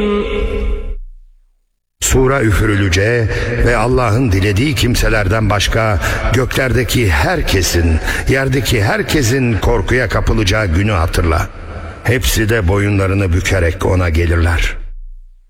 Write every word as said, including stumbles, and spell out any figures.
Sura üfürüleceği ve Allah'ın dilediği kimselerden başka göklerdeki herkesin, yerdeki herkesin korkuya kapılacağı günü hatırla. Hepsi de boyunlarını bükerek ona gelirler.